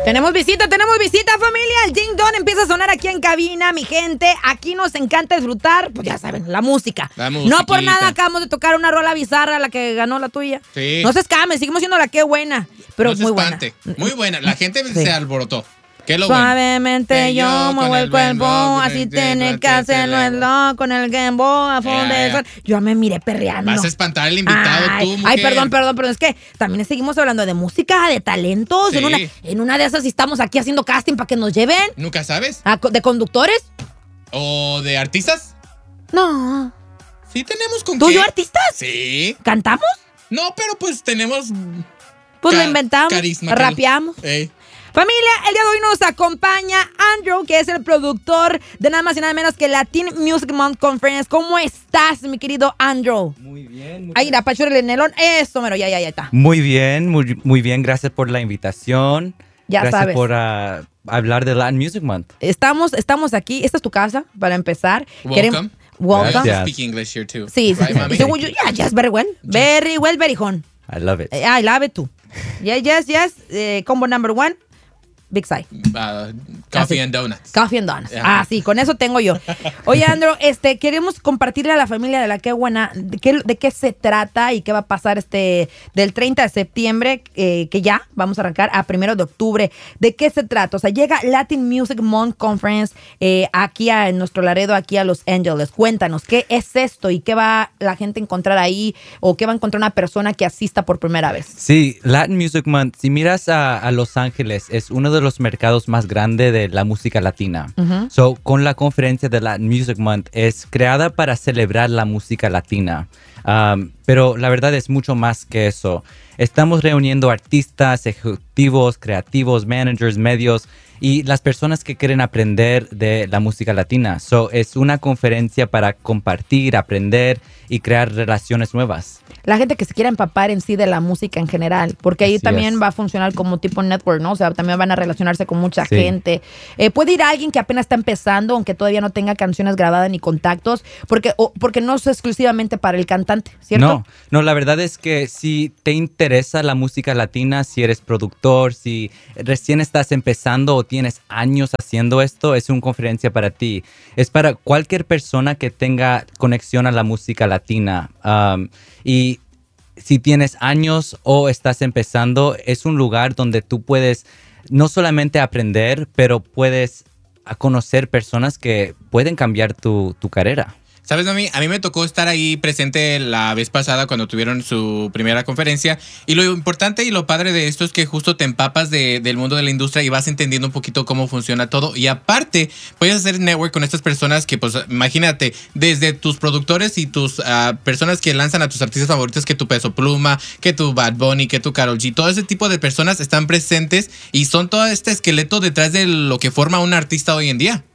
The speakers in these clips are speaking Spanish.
Tenemos visita, familia. El Ding Dong empieza a sonar aquí en cabina, mi gente. Aquí nos encanta disfrutar, pues ya saben, la música. No por nada acabamos de tocar una rola bizarra, la que ganó la tuya. Sí. No se escame, seguimos siendo la que buena, pero no se muy espante. buena. Muy buena. La gente Sí. se alborotó. ¿Qué es lo Suavemente bueno? yo muevo el cuerpo, así tiene que hacerlo el loco con el Game Boy a fondo del sol. Yo me miré perreando. Vas a espantar al invitado tú, mujer. Ay, perdón, es que también seguimos hablando de música, de talentos. Sí. En una de esas estamos aquí haciendo casting para que nos lleven. ¿Nunca sabes? ¿De conductores? ¿O de artistas? No. Sí tenemos con ¿Tú qué. y yo artistas? Sí. ¿Cantamos? No, pero pues tenemos... Pues lo inventamos, carisma. rapeamos. Ey. Familia, el día de hoy nos acompaña Andrew, que es el productor de nada más y nada menos que Latin Music Month Conference. ¿Cómo estás, mi querido Andrew? Muy bien. Ahí, la pachura el nelón. Eso, mero, ya está. Muy bien, muy bien. Gracias por la invitación. Ya Gracias sabes. por hablar de Latin Music Month. Estamos aquí. Esta es tu casa, para empezar. Welcome. Welcome. Gracias. Speak English here too. Sí, Right, mami? según yo, yes, very well. Very well, very hon. I love it. I love it too. Yes. Combo number one. Big Sai. Coffee and donuts. Coffee and Donuts. Yeah. Sí, con eso tengo yo. Oye, Andrew, queremos compartirle a la familia de la que buena de qué se trata y qué va a pasar del 30 de septiembre, que ya vamos a arrancar a 1 de octubre. ¿De qué se trata? O sea, llega Latin Music Month Conference aquí en nuestro Laredo, aquí a Los Ángeles. Cuéntanos, ¿qué es esto y qué va la gente a encontrar ahí o qué va a encontrar una persona que asista por primera vez? Sí, Latin Music Month, si miras a Los Ángeles, es uno de los mercados más grandes de la música latina. Uh-huh. So, con la conferencia de Latin Music Month es creada para celebrar la música latina. Pero la verdad es mucho más que eso. Estamos reuniendo artistas, ejecutivos, creativos, managers, medios y las personas que quieren aprender de la música latina. So, es una conferencia para compartir, aprender y crear relaciones nuevas. La gente que se quiera empapar en sí de la música en general, porque ahí Así también es. va a funcionar como tipo network, ¿no? O sea, también van a relacionarse con mucha Sí. gente. Puede ir alguien que apenas está empezando, aunque todavía no tenga canciones grabadas ni contactos, porque no es exclusivamente para el cantante, ¿cierto? No, la verdad es que si te interesa la música latina, si eres productor, si recién estás empezando o tienes años haciendo esto, es una conferencia para ti. Es para cualquier persona que tenga conexión a la música latina. Y si tienes años o estás empezando, es un lugar donde tú puedes no solamente aprender, pero puedes conocer personas que pueden cambiar tu carrera. ¿Sabes, mami? A mí me tocó estar ahí presente la vez pasada cuando tuvieron su primera conferencia. Y lo importante y lo padre de esto es que justo te empapas del mundo de la industria y vas entendiendo un poquito cómo funciona todo. Y aparte, puedes hacer network con estas personas que, pues, imagínate, desde tus productores y tus personas que lanzan a tus artistas favoritos, que tu Peso Pluma, que tu Bad Bunny, que tu Karol G. Todo ese tipo de personas están presentes y son todo este esqueleto detrás de lo que forma un artista hoy en día.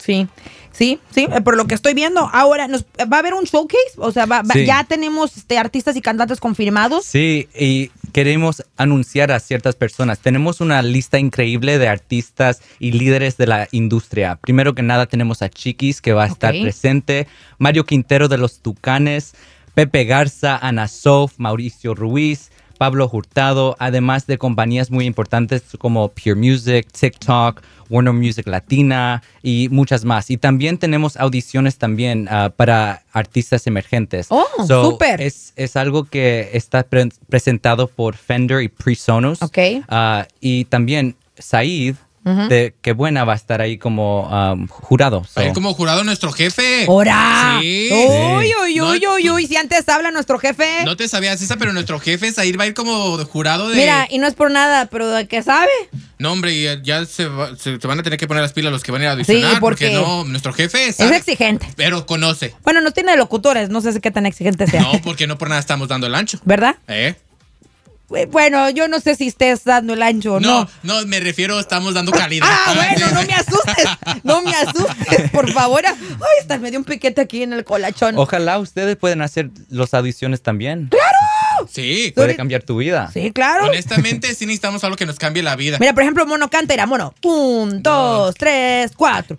Sí, por lo que estoy viendo. Ahora, ¿va a haber un showcase? O sea, Sí. ya tenemos artistas y cantantes confirmados. Sí, y queremos anunciar a ciertas personas. Tenemos una lista increíble de artistas y líderes de la industria. Primero que nada tenemos a Chiquis, que va a estar presente, Mario Quintero de los Tucanes, Pepe Garza, Ana Sof, Mauricio Ruiz, Pablo Hurtado, además de compañías muy importantes como Pure Music, TikTok, Warner Music Latina y muchas más. Y también tenemos audiciones también para artistas emergentes. ¡Oh, súper! Es algo que está presentado por Fender y PreSonus. Ok. Y también Said, de Qué Buena, va a estar ahí como jurado. Va a ir como jurado nuestro jefe. ¡Hora! Sí. Uy, si antes habla nuestro jefe. No te sabías esa, pero nuestro jefe Said va a ir como jurado de... Mira, y no es por nada, pero ¿de qué sabe? No, hombre, y ya se van a tener que poner las pilas los que van a ir a audicionar. Sí, porque no, nuestro jefe Es sabe, exigente. pero conoce. Bueno, nos tiene locutores, no sé qué tan exigente sea. No, porque no por nada estamos dando el ancho. ¿Verdad? ¿Eh? Bueno, yo no sé si estés dando el ancho o no. No, me refiero, estamos dando calidad. Bueno, no me asustes, por favor. Ay, hasta me dio un piquete aquí en el colachón. Ojalá ustedes puedan hacer las audiciones también. ¡Claro! Sí. Puede cambiar tu vida. Sí, claro. Honestamente, sí necesitamos algo que nos cambie la vida. Mira, por ejemplo, Mono canta, era Mono. 1, 2, 3, 4.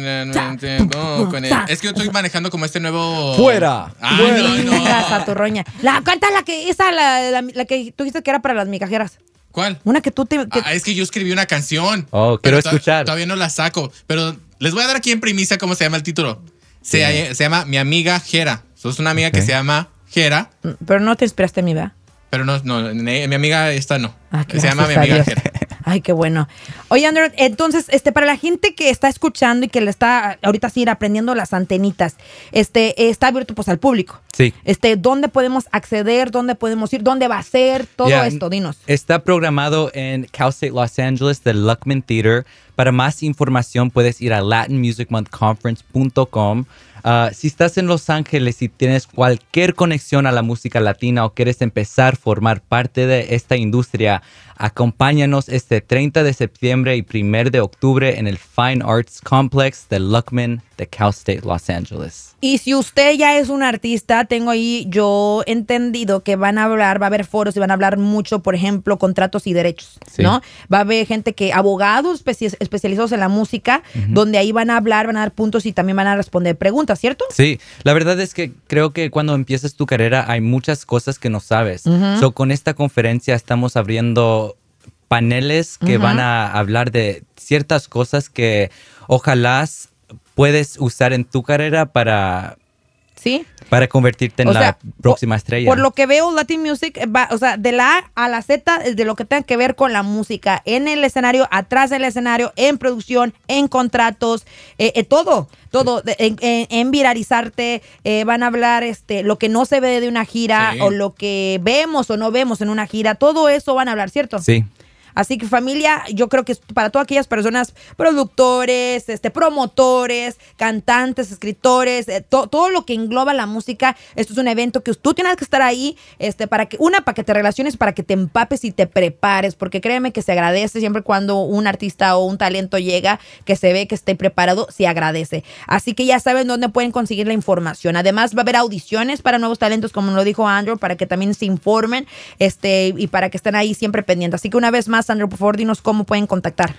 Es que yo estoy manejando como este nuevo... ¡Fuera! No. Saturroña. Canta la que tú dijiste que era para las migajeras. ¿Cuál? Una que tú te... Es que yo escribí una canción. Quiero escuchar. Todavía no la saco, pero les voy a dar aquí en primicia cómo se llama el título. Se llama Mi Amiga Jera. Es una amiga que se llama Jera. Pero no te inspiraste en mí, ¿verdad? Pero no, mi amiga esta no. Se llama Mi Amiga Jera. Ay, qué bueno. Oye, Andrew, entonces, para la gente que está escuchando y que le está ahorita sí ir aprendiendo las antenitas, está abierto pues al público. Sí. ¿Dónde podemos acceder? ¿Dónde podemos ir? ¿Dónde va a ser? Todo esto, dinos. Está programado en Cal State Los Angeles del Luckman Theater. Para más información puedes ir a latinmusicmonthconference.com. Si estás en Los Ángeles y tienes cualquier conexión a la música latina o quieres empezar a formar parte de esta industria, acompáñanos este 30 de septiembre y 1 de octubre en el Fine Arts Complex del Luckman de Cal State Los Angeles. Y si usted ya es un artista, tengo ahí yo entendido que va a haber foros y van a hablar mucho, por ejemplo, contratos y derechos, ¿no? Va a haber gente abogados especializados en la música, donde ahí van a hablar, van a dar puntos y también van a responder preguntas, ¿cierto? Sí, la verdad es que creo que cuando empiezas tu carrera hay muchas cosas que no sabes. Con esta conferencia estamos abriendo paneles que van a hablar de ciertas cosas que ojalá puedes usar en tu carrera para convertirte en la próxima estrella. Por lo que veo, Latin Music va, de la A a la Z, de lo que tenga que ver con la música, en el escenario, atrás del escenario, en producción, en contratos, todo, en viralizarte, van a hablar lo que no se ve de una gira, o lo que vemos o no vemos en una gira, todo eso van a hablar, ¿cierto? Sí. Así que, familia, yo creo que es para todas aquellas personas, productores, promotores, cantantes, escritores, todo lo que engloba la música. Esto es un evento que tú tienes que estar ahí, para que te relaciones, para que te empapes y te prepares, porque créeme que se agradece siempre cuando un artista o un talento llega, que se ve que esté preparado, se agradece. Así que ya saben dónde pueden conseguir la información. Además, va a haber audiciones para nuevos talentos, como lo dijo Andrew, para que también se informen, y para que estén ahí siempre pendientes. Así que una vez más, Andrew, por favor, dinos cómo pueden contactar.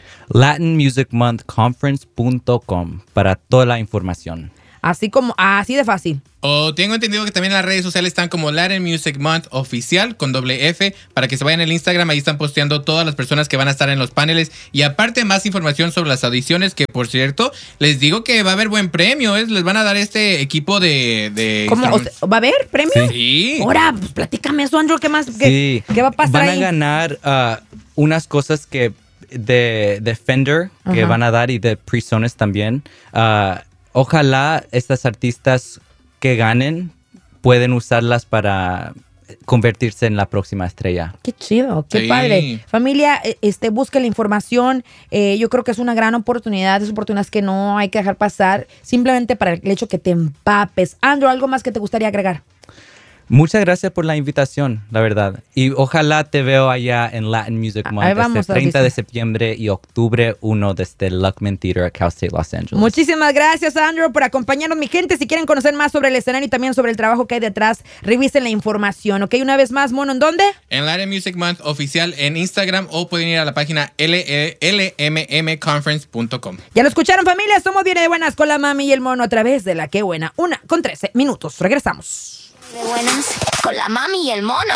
latinmusicmonthconference.com para toda la información. Así de fácil. Tengo entendido que también las redes sociales están como Latin Music Month Oficial con .f, para que se vayan al Instagram. Ahí están posteando todas las personas que van a estar en los paneles. Y aparte, más información sobre las audiciones, que por cierto, les digo que va a haber buen premio. Les van a dar este equipo de ¿Cómo? ¿Va a haber premio? Sí. Ahora, pues platícame eso, Andrew. ¿Qué más? ¿Qué va a pasar ahí? Van a ganar unas cosas que de Fender que van a dar, y de PreSonus también. Ojalá estas artistas que ganen pueden usarlas para convertirse en la próxima estrella. Qué chido, qué padre. Familia, busque la información. Yo creo que es una gran oportunidad, es oportunidades que no hay que dejar pasar, simplemente para el hecho que te empapes. Andrew, ¿algo más que te gustaría agregar? Muchas gracias por la invitación, la verdad. Y ojalá te veo allá en Latin Music Month desde 30 de septiembre y octubre 1 desde el Luckman Theater a Cal State Los Angeles. Muchísimas gracias, Andrew, por acompañarnos. Mi gente, si quieren conocer más sobre el escenario y también sobre el trabajo que hay detrás, revisen la información, ¿ok? Una vez más, Mono, ¿en dónde? En Latin Music Month Oficial en Instagram, o pueden ir a la página lmmconference.com. Ya lo escucharon, familia. Somos Viene de Buenas con la Mami y el Mono a través de La Qué Buena. 1:13. Regresamos. De buenas con la Mami y el Mono.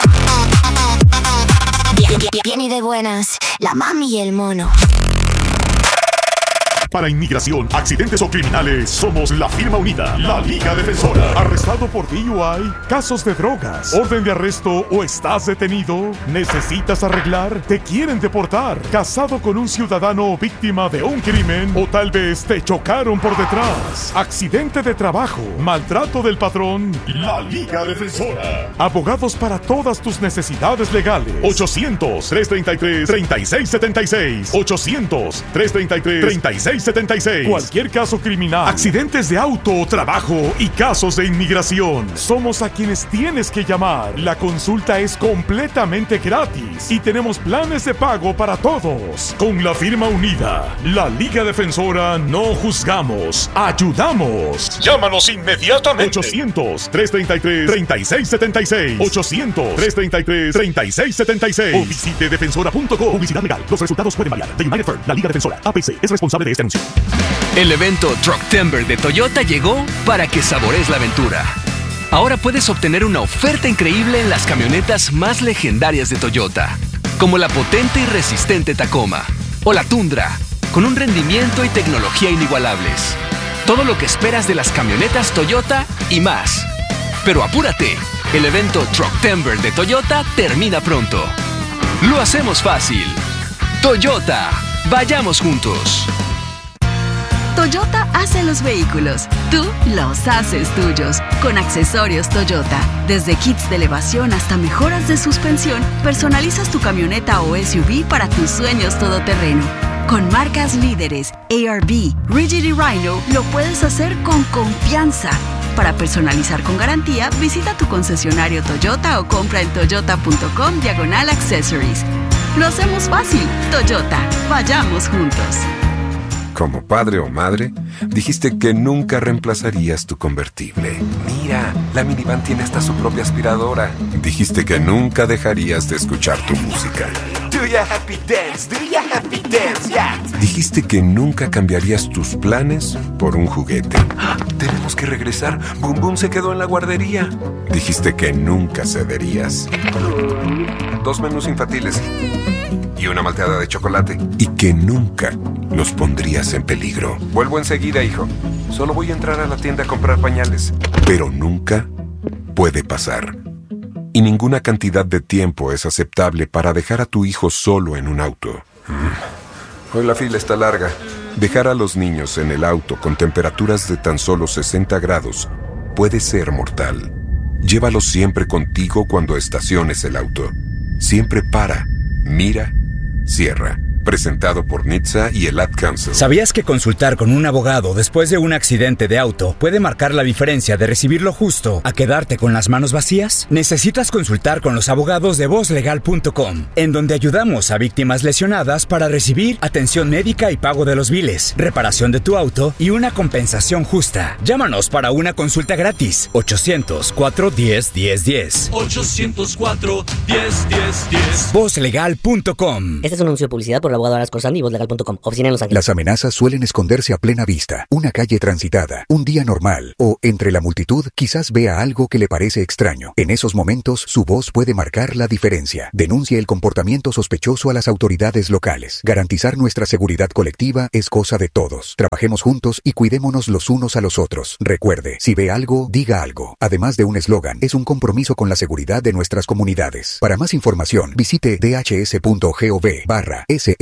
Bien y de buenas, la Mami y el Mono. Para inmigración, accidentes o criminales, somos la firma unida, la Liga Defensora. ¿Arrestado por DUI? ¿Casos de drogas? ¿Orden de arresto o estás detenido? ¿Necesitas arreglar? ¿Te quieren deportar? ¿Casado con un ciudadano víctima de un crimen? ¿O tal vez te chocaron por detrás? ¿Accidente de trabajo? ¿Maltrato del patrón? La Liga Defensora. Abogados para todas tus necesidades legales. 800-333-3676. 800-333-3676. Cualquier caso criminal, accidentes de auto, trabajo y casos de inmigración. Somos a quienes tienes que llamar. La consulta es completamente gratis y tenemos planes de pago para todos. Con la firma unida, la Liga Defensora, no juzgamos, ayudamos. Llámanos inmediatamente. 800-333-3676. 800-333-3676. O visite defensora.com. Publicidad legal. Los resultados pueden variar. The United Firm, la Liga Defensora, APC, es responsable de este anuncio. El evento Trucktember de Toyota llegó para que saborees la aventura. Ahora puedes obtener una oferta increíble en las camionetas más legendarias de Toyota, como la potente y resistente Tacoma o la Tundra, con un rendimiento y tecnología inigualables. Todo lo que esperas de las camionetas Toyota y más. Pero apúrate, el evento Trucktember de Toyota termina pronto. Lo hacemos fácil. Toyota, vayamos juntos. Toyota hace los vehículos, tú los haces tuyos. Con accesorios Toyota, desde kits de elevación hasta mejoras de suspensión, personalizas tu camioneta o SUV para tus sueños todoterreno. Con marcas líderes, ARB, Rigid y Rhino, lo puedes hacer con confianza. Para personalizar con garantía, visita tu concesionario Toyota o compra en toyota.com/accessories. Lo hacemos fácil. Toyota, vayamos juntos. Como padre o madre, dijiste que nunca reemplazarías tu convertible. Mira, la minivan tiene hasta su propia aspiradora. Dijiste que nunca dejarías de escuchar tu música. Do ya happy dance, yeah. Dijiste que nunca cambiarías tus planes por un juguete. Tenemos que regresar. Boom Boom se quedó en la guardería. Dijiste que nunca cederías. 2 menús infantiles y una malteada de chocolate. Y que nunca los pondrías en peligro. Vuelvo enseguida, hijo. Solo voy a entrar a la tienda a comprar pañales. Pero nunca puede pasar. Y ninguna cantidad de tiempo es aceptable para dejar a tu hijo solo en un auto. Hoy la fila está larga. Dejar a los niños en el auto con temperaturas de tan solo 60 grados puede ser mortal. Llévalos siempre contigo cuando estaciones el auto. Siempre para, mira, cierra. Presentado por NHTSA y el Ad Council. ¿Sabías que consultar con un abogado después de un accidente de auto puede marcar la diferencia de recibir lo justo a quedarte con las manos vacías? Necesitas consultar con los abogados de VozLegal.com, en donde ayudamos a víctimas lesionadas para recibir atención médica y pago de los biles, reparación de tu auto y una compensación justa. Llámanos para una consulta gratis. 800-410-1010. 800-410-1010. VozLegal.com. Este es un anuncio de publicidad por el abogado Aras Corzandi y VozLegal.com. Oficina en Los Ángeles. Las amenazas suelen esconderse a plena vista. Una calle transitada, un día normal o entre la multitud quizás vea algo que le parece extraño. En esos momentos, su voz puede marcar la diferencia. Denuncie el comportamiento sospechoso a las autoridades locales. Garantizar nuestra seguridad colectiva es cosa de todos. Trabajemos juntos y cuidémonos los unos a los otros. Recuerde, si ve algo, diga algo. Además de un eslogan, es un compromiso con la seguridad de nuestras comunidades. Para más información, visite dhs.gov/SEESAY.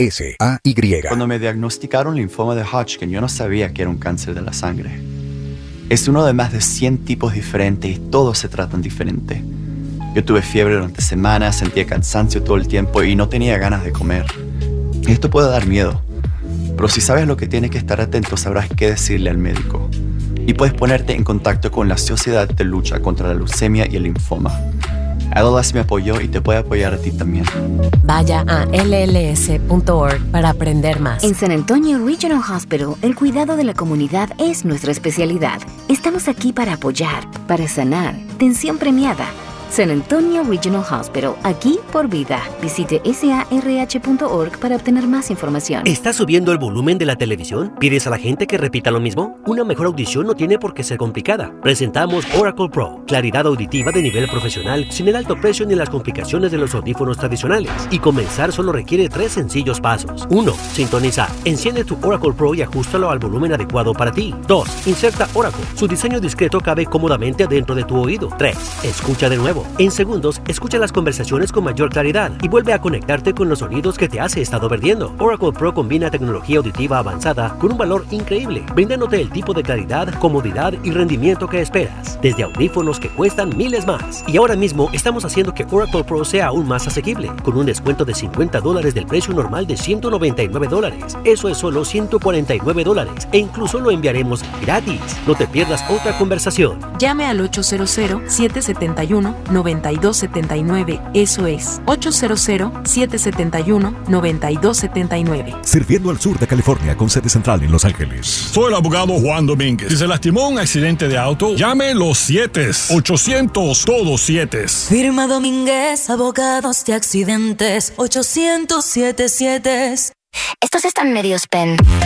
Cuando me diagnosticaron linfoma de Hodgkin, yo no sabía que era un cáncer de la sangre. Es uno de más de 100 tipos diferentes y todos se tratan diferente. Yo tuve fiebre durante semanas, sentía cansancio todo el tiempo y no tenía ganas de comer. Esto puede dar miedo, pero si sabes lo que tienes que estar atento, sabrás qué decirle al médico. Y puedes ponerte en contacto con la Sociedad de Lucha contra la Leucemia y el Linfoma. LLS me apoyó y te puede apoyar a ti también. Vaya a lls.org para aprender más. En San Antonio Regional Hospital, el cuidado de la comunidad es nuestra especialidad. Estamos aquí para apoyar, para sanar. Tensión premiada. San Antonio Regional Hospital, aquí por vida. Visite sarh.org para obtener más información. ¿Estás subiendo el volumen de la televisión? ¿Pides a la gente que repita lo mismo? Una mejor audición no tiene por qué ser complicada. Presentamos Oracle Pro, claridad auditiva de nivel profesional, sin el alto precio ni las complicaciones de los audífonos tradicionales. Y comenzar solo requiere 3 sencillos pasos. 1. Sintoniza. Enciende tu Oracle Pro y ajústalo al volumen adecuado para ti. 2. Inserta Oracle. Su diseño discreto cabe cómodamente dentro de tu oído. 3. Escucha de nuevo. En segundos, escucha las conversaciones con mayor claridad y vuelve a conectarte con los sonidos que te has estado perdiendo. Oracle Pro combina tecnología auditiva avanzada con un valor increíble, brindándote el tipo de claridad, comodidad y rendimiento que esperas, desde audífonos que cuestan miles más. Y ahora mismo estamos haciendo que Oracle Pro sea aún más asequible, con un descuento de $50 del precio normal de $199. Eso es solo $149 e incluso lo enviaremos gratis. No te pierdas otra conversación. Llame al 800-771-9279. Eso es 800-771-9279. Sirviendo al sur de California con sede central en Los Ángeles. Soy el abogado Juan Domínguez. Si se lastimó en un accidente de auto, llame los 7 800 todos 7. Firma Domínguez, abogados de accidentes. 800-7-7. Estos están medio spam.